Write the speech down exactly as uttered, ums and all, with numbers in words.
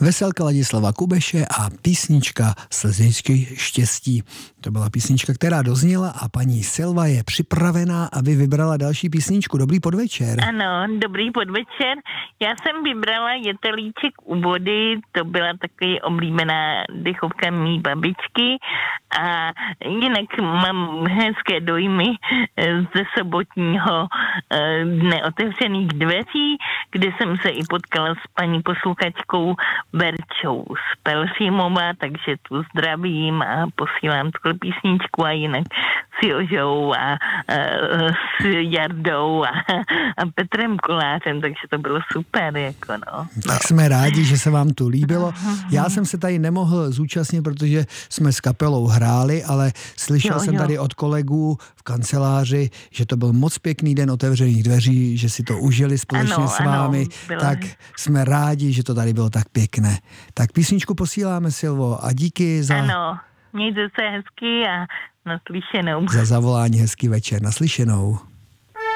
Veselka Ladislava Kubeše a písnička Slzičky štěstí. To byla písnička, která dozněla a paní Silva je připravená, aby vybrala další písničku. Dobrý podvečer. Ano, dobrý podvečer. Já jsem vybrala Jetelíček u vody, to byla takový oblíbená dechovka mý babičky a jinak mám hezké dojmy ze sobotního dne otevřených dveří, kde jsem se i potkala s paní posluchačkou Berčou z Pelřímova, takže tu zdravím a posílám tuhle písničku a jinak s Jožou a, a s Jardou a, a Petrem Kolářem, takže to bylo super, jako no. Tak jsme rádi, že se vám to líbilo. Já jsem se tady nemohl zúčastnit, protože jsme s kapelou hráli, ale slyšel jo, jsem jo. tady od kolegů v kanceláři, že to byl moc pěkný den otevřených dveří, že si to užili společně ano, s vámi, ano, tak jsme rádi, že to tady bylo tak pěkné. Tak písničku posíláme, Silvo, a díky za... Ano, mějte se hezky a naslyšenou. Za zavolání, hezký večer, naslyšenou.